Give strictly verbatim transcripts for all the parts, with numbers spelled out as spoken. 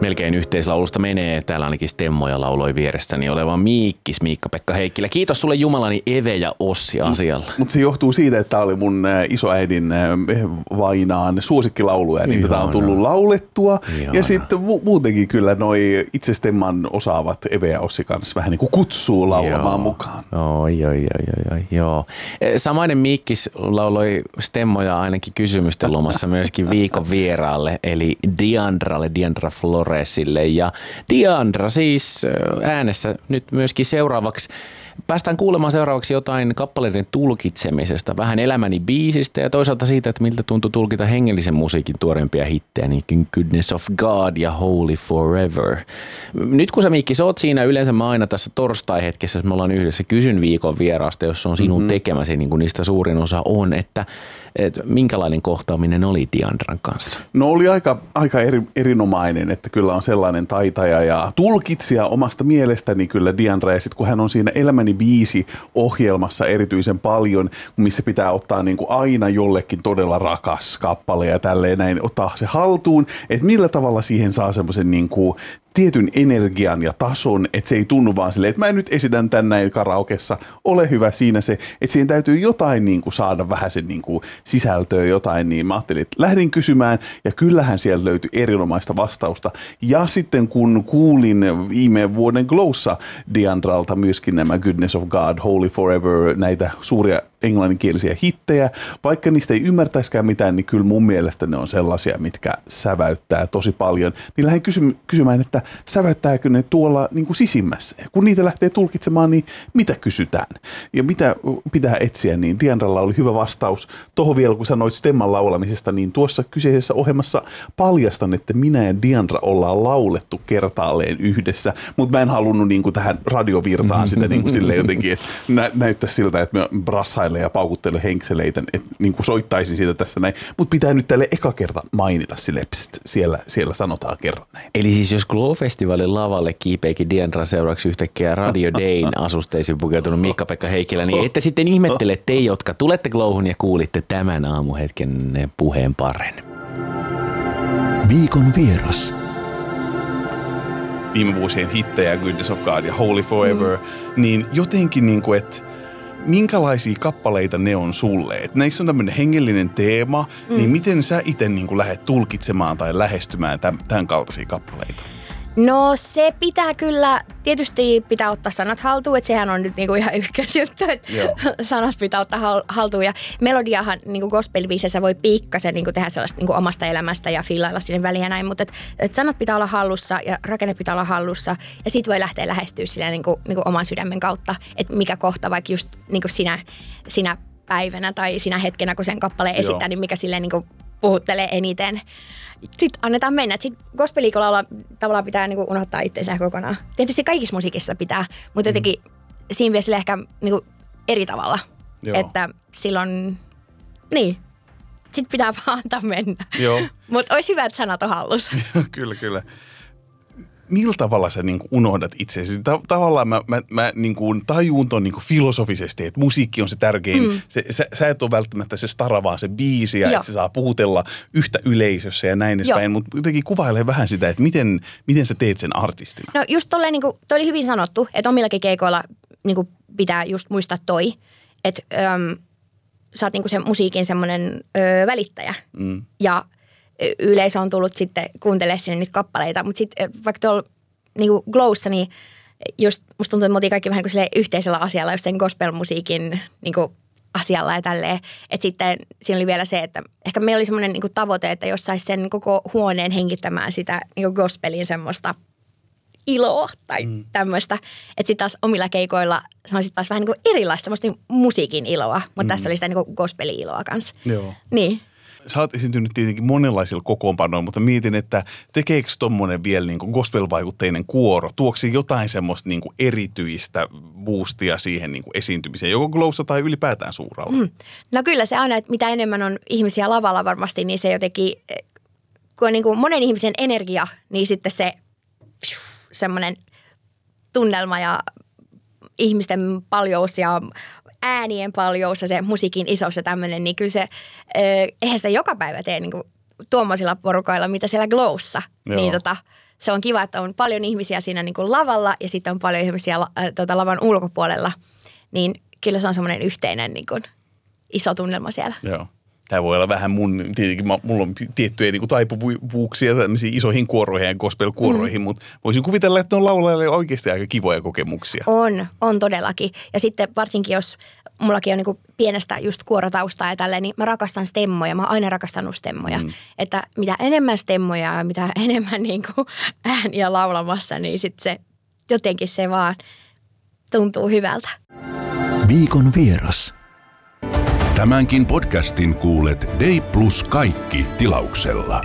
melkein yhteislaulusta menee. Täällä ainakin stemmoja lauloi vieressäni oleva Miikkis, Miikka-Pekka Heikkilä. Kiitos sulle jumalani Eve ja Ossi asialla. Mutta mut se johtuu siitä, että tämä oli mun isoäidin vainaan suosikkilauluja, niin tätä on tullut laulettua. Ihana. Ja sitten mu- muutenkin kyllä noi itse stemman osaavat Eve ja Ossi kanssa vähän niin kuin kutsuu laulamaan joo. mukaan. Oi, oi, oi, oi, joo. Samainen Miikkis lauloi stemmoja ainakin kysymysten lomassa myöskin viikon vieraalle, eli Diandralle, Diandra Floresille. Ja Diandra siis äänessä nyt myöskin seuraavaksi. Päästään kuulemaan seuraavaksi jotain kappaleiden tulkitsemisesta, vähän elämäni biisistä ja toisaalta siitä, että miltä tuntui tulkita hengellisen musiikin tuorempia hittejä, niin kuin Goodness of God ja Holy Forever. Nyt kun sä Miikki, sä oot siinä yleensä mä aina tässä torstai-hetkessä, jos me ollaan yhdessä, kysyn viikon vieraasta, jos on sinun mm-hmm. tekemäsi, niin kuin niistä suurin osa on, että, että minkälainen kohtaaminen oli Diandran kanssa? No oli aika, aika eri, erinomainen, että kyllä on sellainen taitaja ja tulkitsija omasta mielestäni kyllä Diandra, ja sitten kun hän on siinä elämäni biisi ohjelmassa erityisen paljon, missä pitää ottaa niin kuin aina jollekin todella rakas kappale ja tälleen näin, ottaa se haltuun, että millä tavalla siihen saa semmoisen niin kuin tietyn energian ja tason, että se ei tunnu vaan silleen, että mä nyt esitän tän näin karaokessa, ole hyvä siinä se, että siihen täytyy jotain niin kuin saada vähän sen niin kuin sisältöä jotain, niin mä ajattelin, että lähdin kysymään ja kyllähän sieltä löytyi erinomaista vastausta. Ja sitten kun kuulin viime vuoden Glowssa Diandralta myöskin nämä Goodness of God, Holy Forever, näitä suuria englanninkielisiä hittejä, vaikka niistä ei ymmärtäisikään mitään, niin kyllä mun mielestä ne on sellaisia, mitkä säväyttää tosi paljon. Niin lähdin kysy- kysymään, että säväyttääkö ne tuolla niin kuin sisimmässä? Ja kun niitä lähtee tulkitsemaan, niin mitä kysytään? Ja mitä pitää etsiä? Niin Diandralla oli hyvä vastaus. Tuohon vielä, kun sanoit stemman laulamisesta, niin tuossa kyseisessä ohjelmassa paljastan, että minä ja Diandra ollaan laulettu kertaalleen yhdessä, mutta mä en halunnut niin kuin tähän radiovirtaan sitä niin kuin silleen jotenkin nä- näyttää siltä, että me brassailen ja paukuttelen henkseleitä, että niin kuin soittaisin siitä tässä näin. Mutta pitää nyt tälle eka kerta mainita sille, pst, siellä, siellä sanotaan kerran näin. Eli siis jos Glow-festivaalin lavalle kiipeekin Diandran seuraavaksi yhtäkkiä Radio Dayn asusteisiin pukeutunut Miikka-Pekka Heikkilä, niin ette sitten ihmettele te, jotka tulette Glowhun ja kuulitte tämän aamuhetken puheen paren. Viikon vieras. Viime vuosien hittejä, Goodness of God ja Holy Forever, mm. niin jotenkin niin kuin, että minkälaisia kappaleita ne on sulle? Et näissä on tämmöinen hengellinen teema, mm. niin miten sä itse niin kuin lähdet tulkitsemaan tai lähestymään tämän, tämän kaltaisia kappaleita? No se pitää kyllä, tietysti pitää ottaa sanat haltuun, että sehän on nyt niinku ihan ykkösjuttu, että sanat pitää ottaa haltuun. Ja melodiahan niinku gospel-biiseissä voi pikkasen niinku tehdä sellaista niinku omasta elämästä ja fiilailla sinne väliin ja näin, mutta et, et sanat pitää olla hallussa ja rakenne pitää olla hallussa. Ja sit voi lähteä lähestyä silleen niinku, niinku oman sydämen kautta, että mikä kohta vaikka just niinku sinä, sinä päivänä tai sinä hetkenä, kun sen kappaleen esittää, Joo. niin mikä silleen niinku puhuttelee eniten. Sitten annetaan mennä. Sitten gospel-liikolla tavallaan pitää niinku unohtaa itseensä kokonaan. Tietysti kaikissa musiikissa pitää, mutta jotenkin mm. siinä vie sille ehkä niinku eri tavalla. Joo. Että silloin, niin, sitten pitää vaan antaa mennä. Mutta olisi hyvä, että sanat on hallussa. Kyllä, kyllä. Millä tavalla sä niin kuin unohdat itseäsi? Ta- tavallaan mä, mä, mä niin kuin tajuun ton niin kuin filosofisesti, että musiikki on se tärkein. Mm. Se, sä, sä et ole välttämättä se stara, vaan se biisi ja että se saa puhutella yhtä yleisössä ja näin edespäin. Mutta jotenkin kuvailee vähän sitä, että miten, miten sä teet sen artistina. No just tolleen, niin kuin, toi oli hyvin sanottu, että omillakin keikoilla niin kuin pitää just muistaa toi, että öm, sä oot niin kuin sen musiikin semmoinen ö, välittäjä mm. ja yleisö on tullut sitten kuuntelemaan sinne niitä kappaleita, mutta sitten vaikka tuolla niinku Glowssa, niin just musta tuntuu, että me oltiin kaikki vähän kuin yhteisellä asialla, just sen gospel-musiikin niinku asialla ja tälleen. Että sitten siinä oli vielä se, että ehkä meillä oli semmoinen niinku tavoite, että jos saisi sen koko huoneen hengittämään sitä niinku gospelin semmoista iloa tai mm. tämmöistä. Että sitten taas omilla keikoilla se on sitten taas vähän niinku erilaista semmoista niinku musiikin iloa, mutta mm. tässä oli sitä niinku gospeli-iloa kanssa. Joo. Niin. Sä oot esiintynyt tietenkin monenlaisilla kokoonpanoilla, mutta mietin, että tekeekö tommonen vielä niin kuin gospel-vaikutteinen kuoro? Tuoksi jotain semmoista niin kuin erityistä boostia siihen niin kuin esiintymiseen, joko Glowssa tai ylipäätään suuralla? Mm. No kyllä se aina, että mitä enemmän on ihmisiä lavalla varmasti, niin se jotenkin, kun on niin kuin monen ihmisen energia, niin sitten se semmoinen tunnelma ja ihmisten paljous ja äänien paljous ja se musiikin isous ja tämmöinen, niin kyllä se, eihän sitä joka päivä tee niin kuin tuommoisilla porukoilla, mitä siellä Glowssa. Joo. Niin tota, se on kiva, että on paljon ihmisiä siinä niin kuin lavalla ja sitten on paljon ihmisiä äh, tuota, lavan ulkopuolella, niin kyllä se on semmoinen yhteinen niin kuin iso tunnelma siellä. Joo. Tämä voi olla vähän mun, tietenkin mulla on tiettyjä niin kuin taipuvuuksia tämmöisiin isoihin kuoroihin ja gospel-kuoroihin, mm. mutta voisin kuvitella, että ne on laulajille oikeasti aika kivoja kokemuksia. On, on todellakin. Ja sitten varsinkin, jos mullakin on niin kuin pienestä just kuorotaustaa ja tälleen, niin mä rakastan stemmoja. Mä oon aina rakastanut stemmoja. Mm. Että mitä enemmän stemmoja ja mitä enemmän niin kuin ääniä laulamassa, niin sitten se jotenkin se vaan tuntuu hyvältä. Viikon vieras. Tämänkin podcastin kuulet Day Plus kaikki tilauksella.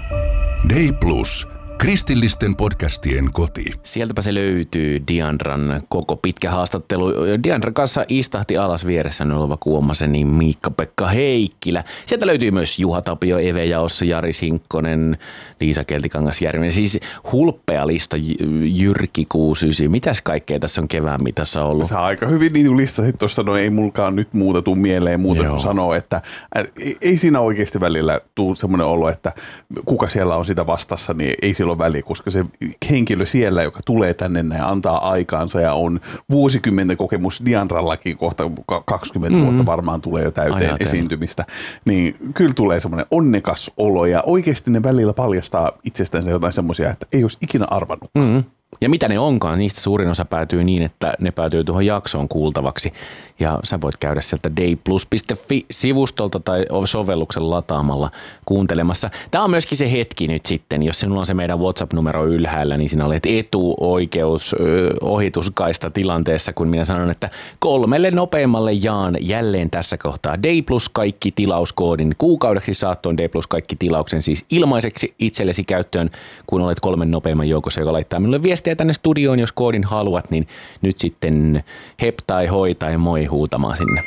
Day Plus, kristillisten podcastien koti. Sieltäpä se löytyy, Diandran koko pitkä haastattelu. Diandran kanssa istahti alas vieressä oleva Kuomaseni Miikka-Pekka Heikkilä. Sieltä löytyy myös Juha Tapio, Eve Jaossa, Jari Sinkkonen, Liisa Keltikangas-Järvinen. Siis hulppea lista, Jyrki kuusikymmentäyhdeksän. Mitäs kaikkea tässä on kevään mitassa ollut? Sä aika hyvin niitä listasit tuossa, no ei mulkaan nyt muuta tuu mieleen muuta Joo. kuin sanoa, että ei, ei siinä oikeasti välillä tuu semmoinen olo, että kuka siellä on sitä vastassa, niin ei sillä ole väliä, koska se henkilö siellä, joka tulee tänne ja antaa aikaansa ja on vuosikymmenten kokemus, Diandrallakin kohta kaksikymmentä mm. vuotta varmaan tulee jo täyteen Ajatella. esiintymistä, niin kyllä tulee semmoinen onnekas olo ja oikeasti ne välillä paljastaa itsestänsä jotain semmoisia, että ei olisi ikinä arvannut. Mm. Ja mitä ne onkaan, niistä suurin osa päätyy niin, että ne päätyy tuohon jaksoon kuultavaksi. Ja sä voit käydä sieltä dayplus piste fi-sivustolta tai sovelluksen lataamalla kuuntelemassa. Tämä on myöskin se hetki nyt sitten, jos sinulla on se meidän WhatsApp-numero ylhäällä, niin sinä olet etuoikeus ohituskaista tilanteessa, kun minä sanon, että kolmelle nopeammalle jaan jälleen tässä kohtaa Dayplus kaikki tilauskoodin. Kuukaudeksi saat tuon Dayplus kaikki tilauksen siis ilmaiseksi itsellesi käyttöön, kun olet kolmen nopeamman joukossa, joka laittaa minulle viestiä tänne studioon, jos koodin haluat, niin nyt sitten hep tai hoi tai moi huutamaan sinne.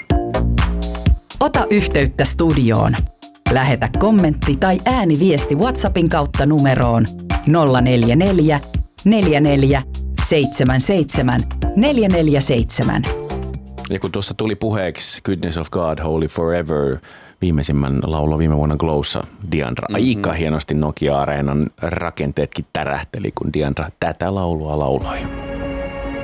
Ota yhteyttä studioon. Lähetä kommentti tai ääniviesti WhatsAppin kautta numeroon nolla neljä neljä, neljä neljä, seitsemän seitsemän, neljä neljä seitsemän. Ja kun tuossa tuli puheeksi Goodness of God, Holy Forever, viimeisimmän laulua viime vuonna Glowssa, Diandra. Mm-hmm. Aika hienosti Nokia-areenan rakenteetkin tärähteli, kun Diandra tätä laulua lauloi.